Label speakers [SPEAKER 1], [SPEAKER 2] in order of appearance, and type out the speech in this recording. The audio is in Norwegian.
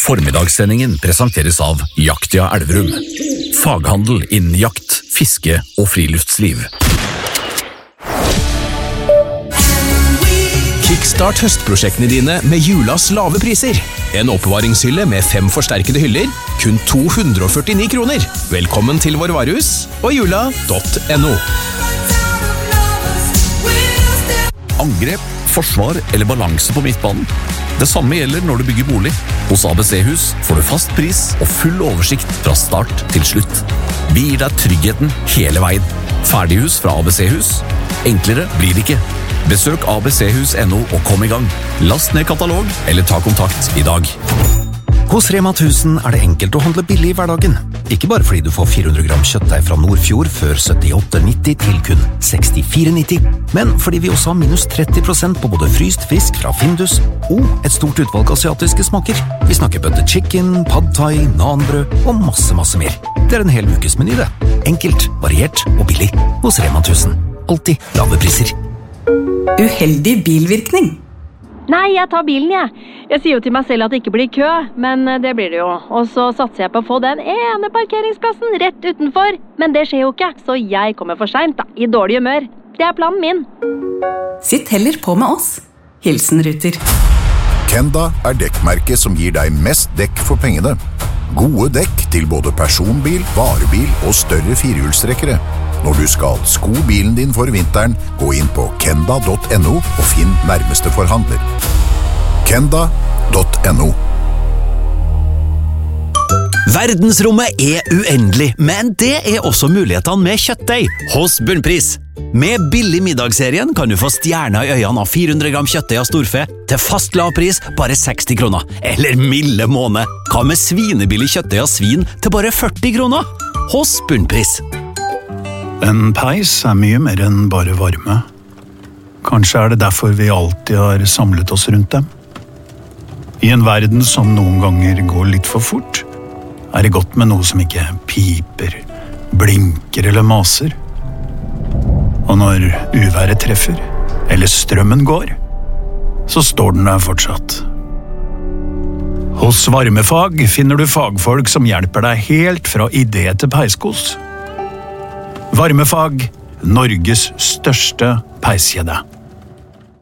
[SPEAKER 1] Formiddagssendingen presenteres av Jaktia Elverum. Faghandel innen jakt, fiske og friluftsliv.
[SPEAKER 2] Kickstart høstprosjektene dine med julas lave priser. En oppbevaringshylle med 5 forsterkede hyller, kun 249 kroner. Velkommen til vår varehus og jula.no.
[SPEAKER 1] Angrep, forsvar eller balanse på midtbanen. Det samme gjelder når du bygger bolig. Hos ABC-hus får du fast pris og full oversikt fra start til slutt. Vi gir deg tryggheten hele veien. Ferdighus fra ABC-hus. Enklere blir det ikke. Besøk abchus.no og kom i gang. Last ned katalog eller ta kontakt i dag. Hos Rema 1000 det enkelt å handle billig i hverdagen. Ikke bare fordi du får 400 gram kjøttdeig fra Nordfjord før 78,90 til kun 64,90, men fordi vi også har minus 30% på både fryst fisk fra Findus og et stort utvalg asiatiske smaker. Vi snakker butter chicken, pad thai, nanbrød og masse mer. Det en hel ukes meny det. Enkelt, variert og billig. Hos Rema 1000. Alltid lave priser.
[SPEAKER 3] Uheldig bilvirkning.
[SPEAKER 4] Nei, jeg tar bilen, jeg. Jeg sier jo til meg selv at det ikke blir kø, men det blir det jo. Og så satser jeg på å få den ene parkeringsplassen rett utenfor. Men det skjer jo ikke, så jeg kommer for sent da, i dårlig humør. Det planen min.
[SPEAKER 3] Sitt heller på med oss. Hilsen Ruter.
[SPEAKER 5] Kenda dekkmerket som gir deg mest dekk for pengene. Gode dekk til både personbil, varebil og større firehjulstrekkere. Når du skal sko bilen din for vinteren, gå inn på kenda.no og finn nærmeste forhandler. Kenda.no.
[SPEAKER 6] Verdensrommet uendelig, men det også mulighetene med kjøttdeig hos Bunnpris. Med billig middagsserien kan du få stjerner i øynene av 400 gram kjøttdeig av storfe til fast lav pris bare 60 kroner. Eller milde måned. Hva med svinebillig kjøttdeig av svin til bare 40 kroner? Hos Bunnpris.
[SPEAKER 7] En peis mye mer enn bare varme. Kanskje det derfor vi alltid har samlet oss rundt dem. I en verden som noen ganger går litt for fort, det godt med noe som ikke piper, blinker eller maser. Og når uværet treffer, eller strømmen går, så står den der fortsatt. Hos Varmefag finner du fagfolk som hjelper deg helt fra idé til peiskos. Varmefag, Norges største peiskjede.